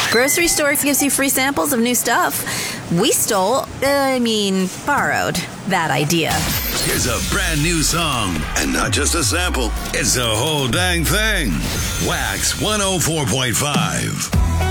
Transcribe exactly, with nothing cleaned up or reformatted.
Grocery store gives you free samples of new stuff. We stole, uh, I mean, borrowed that idea. Here's a brand new song, and not just a sample, it's the whole dang thing. Wax one oh four point five.